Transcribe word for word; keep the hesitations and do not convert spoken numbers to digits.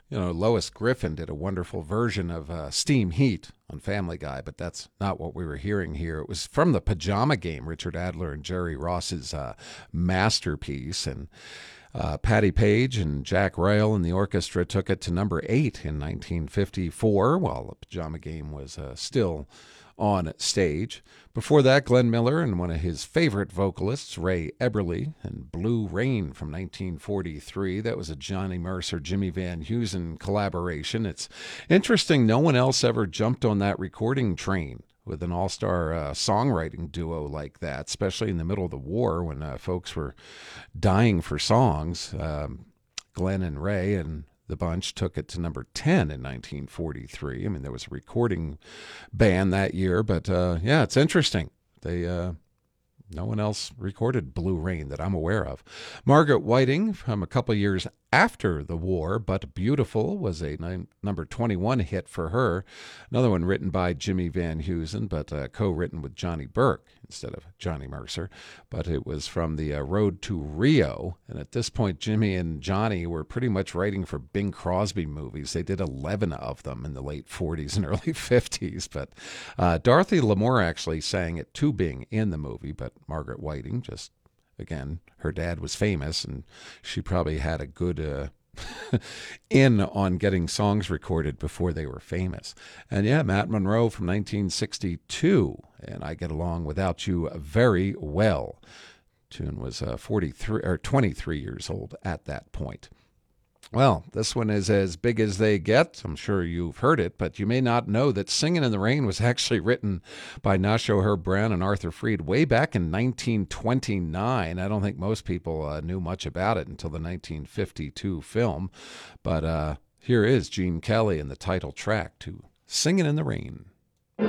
You know, Lois Griffin did a wonderful version of uh, Steam Heat on Family Guy, but that's not what we were hearing here. It was from the Pajama Game, Richard Adler and Jerry Ross's uh, masterpiece. And uh, Patti Page and Jack Ryle and the orchestra took it to number eight in nineteen fifty-four, while the Pajama Game was uh, still on stage. Before that, Glenn Miller and one of his favorite vocalists, Ray Eberle, and Blue Rain from nineteen forty-three. That was a Johnny Mercer, Jimmy Van Heusen collaboration. It's interesting, no one else ever jumped on that recording train with an all-star uh, songwriting duo like that, especially in the middle of the war when uh, folks were dying for songs. Um, Glenn and Ray and the bunch took it to number ten in nineteen forty-three. I mean, there was a recording ban that year, but uh, yeah, it's interesting. They uh, no one else recorded Blue Rain that I'm aware of. Margaret Whiting, from a couple years after the war, But Beautiful was a nine, number twenty-one hit for her. Another one written by Jimmy Van Heusen, but uh, co-written with Johnny Burke instead of Johnny Mercer. But it was from the uh, Road to Rio. And at this point, Jimmy and Johnny were pretty much writing for Bing Crosby movies. They did eleven of them in the late forties and early fifties. But uh, Dorothy Lamour actually sang it to Bing in the movie, but Margaret Whiting just, again, her dad was famous, and she probably had a good uh, in on getting songs recorded before they were famous. And yeah, Matt Monroe from nineteen sixty-two, and I Get Along Without You Very Well. Tune was uh, forty-three or twenty-three years old at that point. Well, this one is as big as they get. I'm sure you've heard it, but you may not know that Singin' in the Rain was actually written by Nacho Herb Brown and Arthur Freed way back in nineteen twenty-nine. I don't think most people uh, knew much about it until the nineteen fifty-two film. But uh, here is Gene Kelly and the title track to Singin' in the Rain.